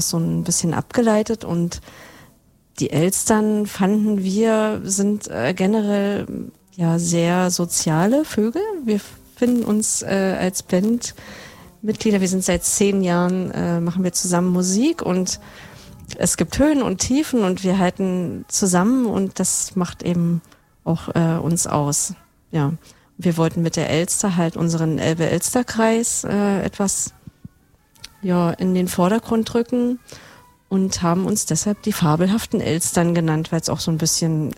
so ein bisschen abgeleitet und die Elstern fanden wir sind generell ja sehr soziale Vögel. Wir finden uns als Bandmitglieder, wir sind seit 10 Jahren, machen wir zusammen Musik und es gibt Höhen und Tiefen und wir halten zusammen und das macht eben auch uns aus. Ja, wir wollten mit der Elster halt unseren Elbe-Elster-Kreis etwas in den Vordergrund drücken und haben uns deshalb die fabelhaften Elstern genannt, weil es auch so ein bisschen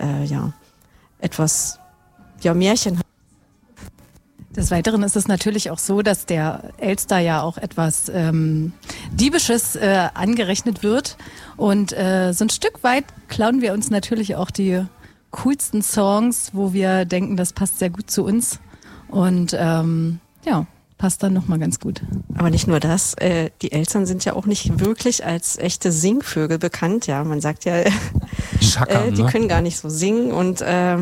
etwas Märchen hat. Des Weiteren ist es natürlich auch so, dass der Elster ja auch etwas Diebisches angerechnet wird. Und so ein Stück weit klauen wir uns natürlich auch die coolsten Songs, wo wir denken, das passt sehr gut zu uns. Und passt dann nochmal ganz gut. Aber nicht nur das, die Elstern sind ja auch nicht wirklich als echte Singvögel bekannt. Ja, man sagt ja, die können gar nicht so singen. Und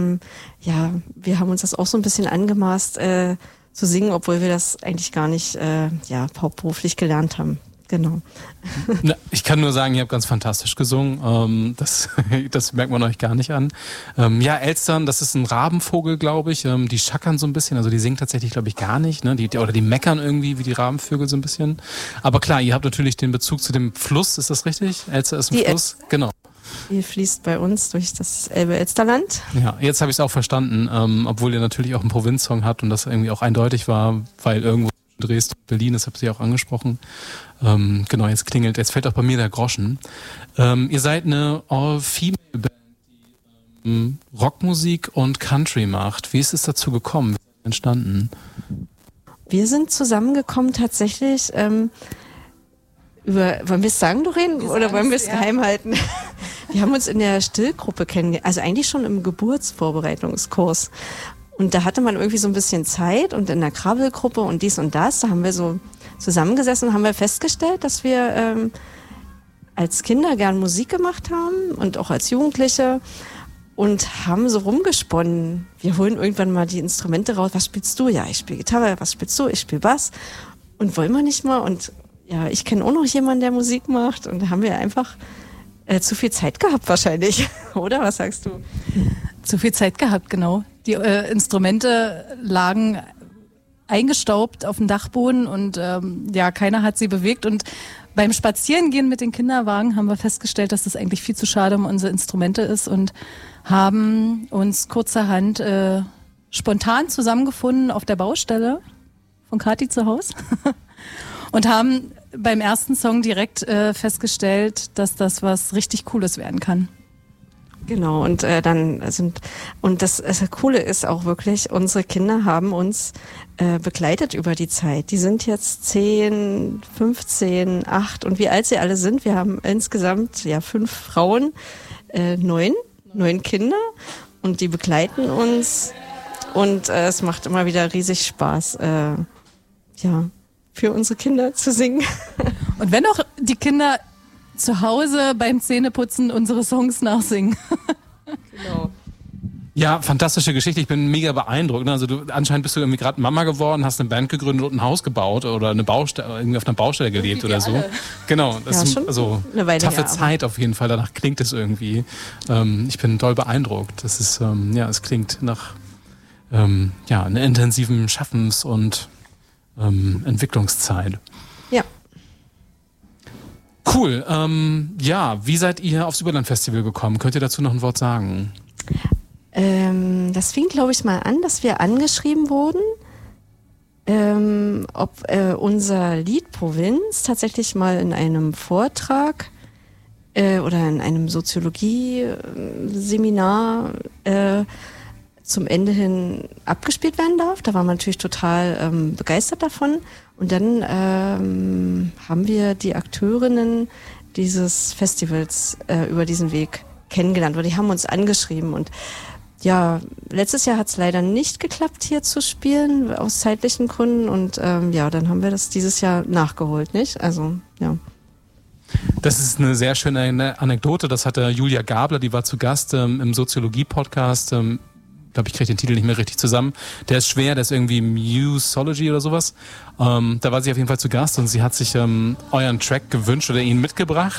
wir haben uns das auch so ein bisschen angemaßt zu singen, obwohl wir das eigentlich gar nicht hauptberuflich gelernt haben. Genau. Ich kann nur sagen, ihr habt ganz fantastisch gesungen. Das merkt man euch gar nicht an. Elstern, das ist ein Rabenvogel, glaube ich. Die schackern so ein bisschen, also die singen tatsächlich, glaube ich, gar nicht. Ne? Die meckern irgendwie wie die Rabenvögel so ein bisschen. Aber klar, ihr habt natürlich den Bezug zu dem Fluss, ist das richtig? Elster ist ein Fluss? Genau. Die fließt bei uns durch das Elbe-Elsterland. Ja, jetzt habe ich es auch verstanden, obwohl ihr natürlich auch einen Provinzsong habt und das irgendwie auch eindeutig war, weil irgendwo in Dresden, Berlin, das habt ihr auch angesprochen. Jetzt fällt auch bei mir der Groschen. Ihr seid eine All-Female-Band, die Rockmusik und Country macht. Wie ist es dazu gekommen? Wie ist es entstanden? Wir sind zusammengekommen tatsächlich wollen wir es sagen, Doreen, oder wollen wir es geheim halten? Wir haben uns in der Stillgruppe kennengelernt, also eigentlich schon im Geburtsvorbereitungskurs. Und da hatte man irgendwie so ein bisschen Zeit und in der Krabbelgruppe und dies und das, da haben wir so zusammengesessen und haben wir festgestellt, dass wir als Kinder gern Musik gemacht haben und auch als Jugendliche und haben so rumgesponnen. Wir holen irgendwann mal die Instrumente raus. Was spielst du? Ja, ich spiele Gitarre. Was spielst du? Ich spiele Bass. Und wollen wir nicht mal? Und ja, ich kenne auch noch jemanden, der Musik macht. Und da haben wir einfach zu viel Zeit gehabt wahrscheinlich. Oder? Was sagst du? Zu viel Zeit gehabt, genau. Die Instrumente lagen eingestaubt auf dem Dachboden und keiner hat sie bewegt. Und beim Spazierengehen mit den Kinderwagen haben wir festgestellt, dass das eigentlich viel zu schade um unsere Instrumente ist und haben uns kurzerhand spontan zusammengefunden auf der Baustelle von Kathi zu Hause und haben beim ersten Song direkt festgestellt, dass das was richtig Cooles werden kann. Genau, und das Coole ist auch wirklich, unsere Kinder haben uns begleitet über die Zeit. Die sind jetzt 10, 15, 8 und wie alt sie alle sind. Wir haben insgesamt 5 Frauen, 9 Kinder und die begleiten uns und es macht immer wieder riesig Spaß, für unsere Kinder zu singen. Und wenn auch die Kinder zu Hause beim Zähneputzen unsere Songs nachsingen. Genau. Ja, fantastische Geschichte. Ich bin mega beeindruckt. Also anscheinend bist du irgendwie gerade Mama geworden, hast eine Band gegründet und ein Haus gebaut oder irgendwie auf einer Baustelle gelebt oder so. Genau, das ist also eine taffe Zeit auf jeden Fall. Danach klingt es irgendwie. Ich bin doll beeindruckt. Das ist es klingt nach einer intensiven Schaffens- und Entwicklungszeit. Ja. Cool. Wie seid ihr aufs Überland-Festival gekommen? Könnt ihr dazu noch ein Wort sagen? Das fing, glaube ich, mal an, dass wir angeschrieben wurden, ob unser Lied Provinz tatsächlich mal in einem Vortrag oder in einem Soziologie-Seminar zum Ende hin abgespielt werden darf. Da war man natürlich total begeistert davon. Und dann haben wir die Akteurinnen dieses Festivals über diesen Weg kennengelernt. Oder die haben uns angeschrieben. Und ja, letztes Jahr hat es leider nicht geklappt, hier zu spielen, aus zeitlichen Gründen. Und dann haben wir das dieses Jahr nachgeholt, nicht? Also, ja. Das ist eine sehr schöne Anekdote. Das hatte Julia Gabler, die war zu Gast im Soziologie-Podcast. Ich glaube, ich kriege den Titel nicht mehr richtig zusammen. Der ist schwer, der ist irgendwie Musology oder sowas. Da war sie auf jeden Fall zu Gast und sie hat sich euren Track gewünscht oder ihn mitgebracht.